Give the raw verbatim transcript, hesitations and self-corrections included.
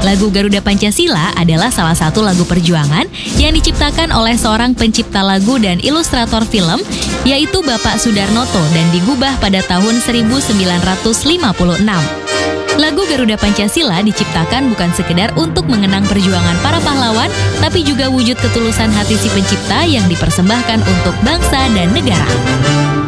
Lagu Garuda Pancasila adalah salah satu lagu perjuangan yang diciptakan oleh seorang pencipta lagu dan ilustrator film, yaitu Bapak Soedarnoto, dan digubah pada tahun seribu sembilan ratus lima puluh enam. Lagu Garuda Pancasila diciptakan bukan sekedar untuk mengenang perjuangan para pahlawan, tapi juga wujud ketulusan hati si pencipta yang dipersembahkan untuk bangsa dan negara.